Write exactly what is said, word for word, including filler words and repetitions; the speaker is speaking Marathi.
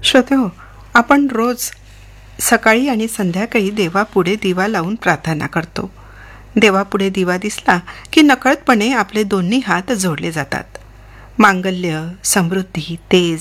श्रोतेहो, आपण रोज सकाळी आणि संध्याकाळी देवापुढे दिवा लावून प्रार्थना करतो. देवापुढे दिवा दिसला की नकळतपणे आपले दोन्ही हात जोडले जातात. मांगल्य, समृद्धी, तेज